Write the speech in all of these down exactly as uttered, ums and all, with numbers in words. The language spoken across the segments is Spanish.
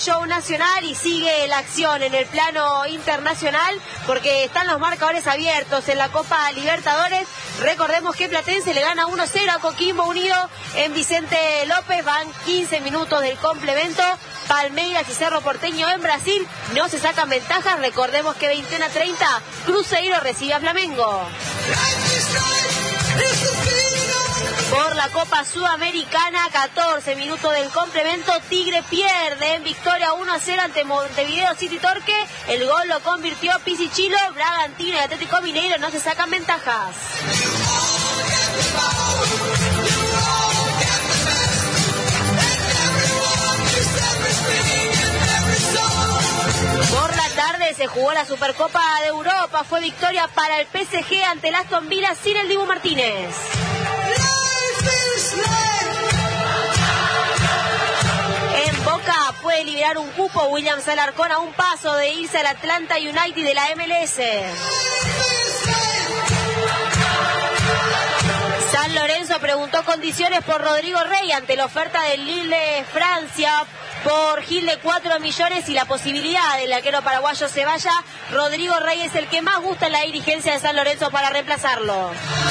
Show Nacional y sigue la acción en el plano internacional porque están los marcadores abiertos en la Copa Libertadores. Recordemos que Platense le gana uno cero a Coquimbo Unido en Vicente López. Van quince minutos del complemento. Palmeiras y Cerro Porteño en Brasil no se sacan ventajas. Recordemos que veintiuno a treinta Cruzeiro recibe a Flamengo. Por la Copa Sudamericana, catorce minutos del complemento, Tigre pierde en victoria uno a cero ante Montevideo City Torque. El gol lo convirtió Pizzichillo. Bragantino y Atlético Mineiro no se sacan ventajas. Por la tarde se jugó la Supercopa de Europa. Fue victoria para el P S G ante el Aston Villa sin el Dibu Martínez. En Boca puede liberar un cupo Williams Alarcón a un paso de irse al Atlanta United de la M L S. San Lorenzo preguntó condiciones por Rodrigo Rey ante la oferta del Lille de Francia por Gil de cuatro millones y la posibilidad del arquero paraguayo se vaya. Rodrigo Rey es el que más gusta en la dirigencia de San Lorenzo para reemplazarlo.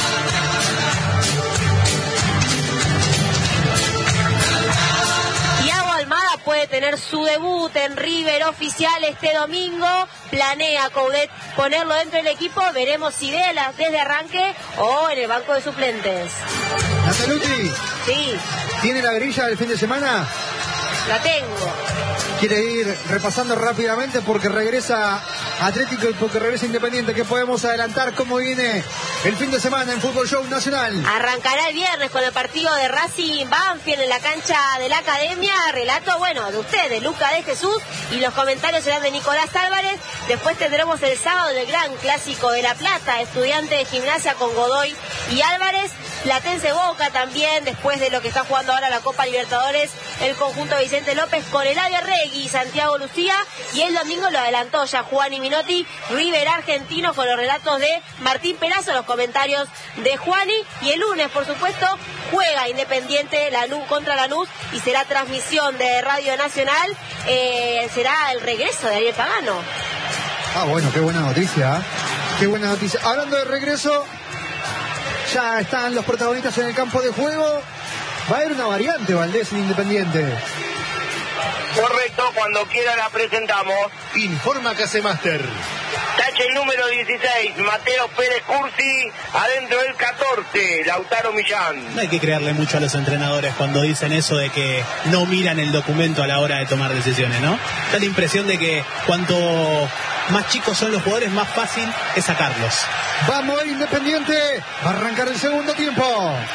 Almada puede tener su debut en River oficial este domingo. Planea Coudet ponerlo dentro del equipo. Veremos si de las desde arranque o en el banco de suplentes. Natalucci. Sí. ¿Tiene la grilla del fin de semana? La tengo. Quiere ir repasando rápidamente porque regresa Atlético y porque regresa Independiente. ¿Qué podemos adelantar? ¿Cómo viene el fin de semana en Fútbol Show Nacional? Arrancará el viernes con el partido de Racing Banfield en la cancha de la Academia. Relato, bueno, de usted, de Luca de Jesús, y los comentarios serán de Nicolás Álvarez. Después tendremos el sábado el gran clásico de La Plata, Estudiante de Gimnasia con Godoy y Álvarez. Platense Boca también, después de lo que está jugando ahora la Copa Libertadores, el conjunto Vicente López con Eladio Arregui y Santiago Lucía. Y el domingo lo adelantó ya Juan y Minotti, River Argentino, con los relatos de Martín Perazo, los comentarios de Juani. Y el lunes, por supuesto, juega Independiente Lanús contra Lanús y será transmisión de Radio Nacional. Eh, será el regreso de Ariel Pagano. Ah, bueno, qué buena noticia, ¿eh? Qué buena noticia. Hablando de regreso, ya están los protagonistas en el campo de juego. Va a haber una variante, Valdés, en Independiente. Correcto, cuando quiera la presentamos. Informa Casemaster. Tache el número dieciséis, Mateo Pérez Cursi. Adentro el catorce, Lautaro Millán. No hay que creerle mucho a los entrenadores cuando dicen eso de que no miran el documento a la hora de tomar decisiones, ¿no? Da la impresión de que cuanto más chicos son los jugadores, más fácil es sacarlos. Vamos a Independiente, va a arrancar el segundo tiempo.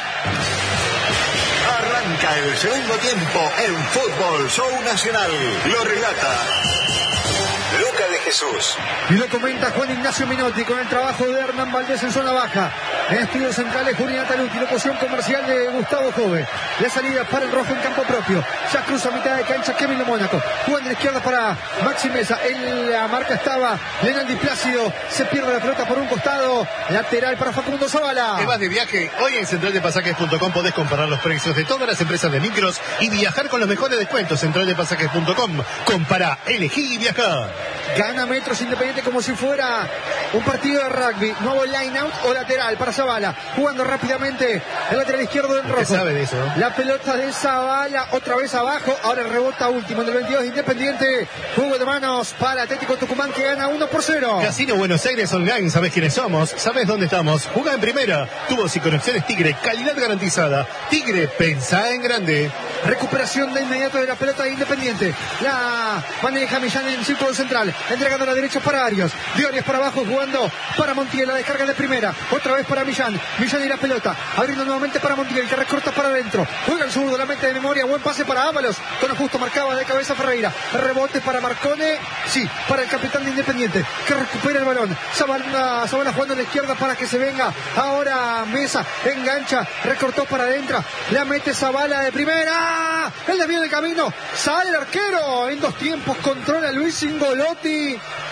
Arranca el segundo tiempo en Fútbol Show Nacional. Lo relata Luca de Jesús. Y lo comenta Juan Ignacio Minotti con el trabajo de Hernán Valdés en zona baja. En estudios centrales, Julián Natalucci, locución comercial de Gustavo Jove. La salida para el rojo en campo propio. Ya cruza mitad de cancha Kevin de Mónaco. Jugando a la izquierda para Maxi Mesa. En la marca estaba Lenaldi Plácido. Se pierde la pelota por un costado. Lateral para Facundo Zavala. ¿Te vas de viaje? Hoy en central de pasajes punto com podés comparar los precios de todas las empresas de micros y viajar con los mejores descuentos. central de pasajes punto com. Compará, elegí y viajá. Gana Metros Independiente como si fuera un partido de rugby. Nuevo line out o lateral para Zavala. Jugando rápidamente el lateral izquierdo del rojo. sabe de eso? La pelota de Zavala otra vez abajo. Ahora rebota último en el veintidós de Independiente. Juego de manos para Atlético Tucumán que gana uno por cero. Casino Buenos Aires Online. ¿Sabés quiénes somos? ¿Sabés dónde estamos? Jugá en primera. Tubos y conexiones Tigre. Calidad garantizada. Tigre, pensá en grande. Recuperación de inmediato de la pelota de Independiente. La maneja Millán en el círculo central. Entregando a la derecha para Arias. De Arias para abajo jugando para Montiel. La descarga de primera. Otra vez para Millán. Millán y la pelota. Abriendo nuevamente para Montiel que recorta para adentro. Juega el zurdo, la mente de memoria. Buen pase para Ábalos. Con justo marcaba de cabeza Ferreira. Rebote para Marcone. Sí, para el capitán de Independiente. Que recupera el balón. Zavala, Zavala jugando a la izquierda para que se venga. Ahora Mesa. Engancha. Recortó para adentro. La mete Zavala de primera. El desvío de camino. Sale el arquero. En dos tiempos controla Luis Ingolotti.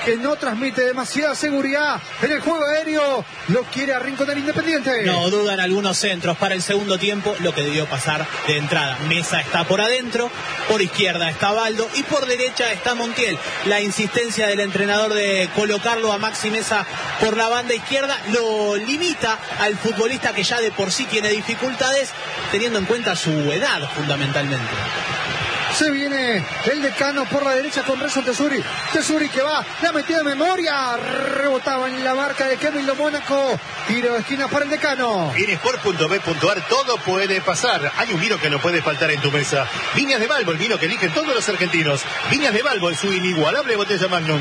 que no transmite demasiada seguridad en el juego aéreo. Lo quiere arrinconar Independiente. No dudan algunos centros para el segundo tiempo, lo que debió pasar de entrada. Mesa está por adentro, por izquierda está Baldo y por derecha está Montiel. La insistencia del entrenador de colocarlo a Maxi Mesa por la banda izquierda lo limita al futbolista que ya de por sí tiene dificultades, teniendo en cuenta su edad fundamentalmente. Se viene el Decano por la derecha con Renzo Tesuri. Tesuri que va, la metió de memoria. Rebotaba en la marca de Kevin Lo Mónaco. Tiro de esquina para el Decano. En sport punto b punto a r todo puede pasar. Hay un vino que no puede faltar en tu mesa. Viñas de Balbo, el vino que eligen todos los argentinos. Viñas de Balbo, en su inigualable botella Magnum.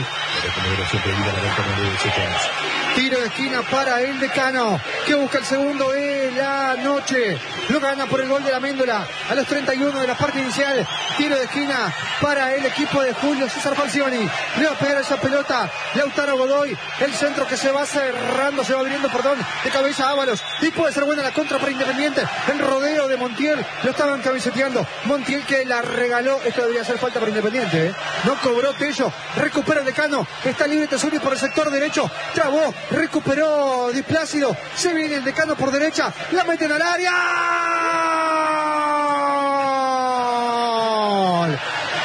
Tiro de esquina para el Decano, que busca el segundo de la noche. Lo gana por el gol de la Méndola a los treinta y uno de la parte inicial. Tiro de esquina para el equipo de Julio César Falcioni. Le va a pegar esa pelota Lautaro Godoy. El centro que se va cerrando, se va abriendo, perdón, de cabeza Ábalos. Y puede ser buena la contra para Independiente. El rodeo de Montiel, lo estaban cabeceteando. Montiel que la regaló. Esto debería ser falta para Independiente, ¿eh? No cobró Tello. Recupera el Decano. Está libre Tesuri por el sector derecho. Trabó. Recuperó Di Plácido. Se viene el Decano por derecha. La meten al área. ¡Gol!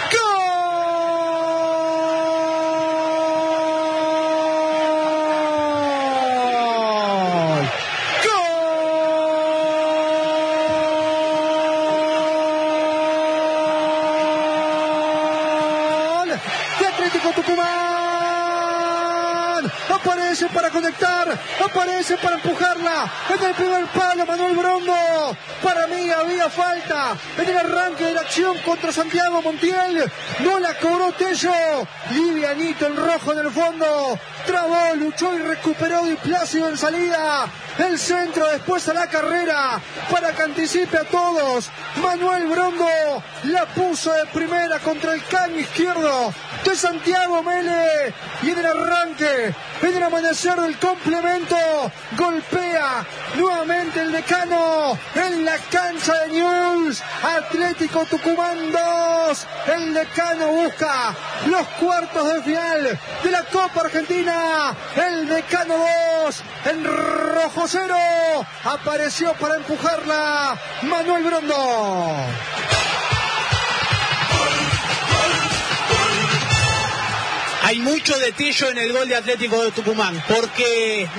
Aparece para conectar, aparece para empujarla en el primer palo Manuel Brondo. Para mí había falta en el arranque de la acción contra Santiago Montiel. No la cobró Tello. Livianito el rojo en el fondo. Trabó, luchó y recuperó Di Plácido en salida. El centro después a la carrera para que anticipe a todos. Manuel Brondo la puso de primera contra el caño izquierdo de Santiago Mele. Y en el arranque, en el amanecer del complemento, golpea nuevamente el Decano en la cancha de Newell's. Atlético Tucumán dos. El Decano busca los cuartos de final de la Copa Argentina. El Decano dos. En rojo cero. Apareció para empujarla Manuel Brondo. Hay mucho de Tello en el gol de Atlético de Tucumán, porque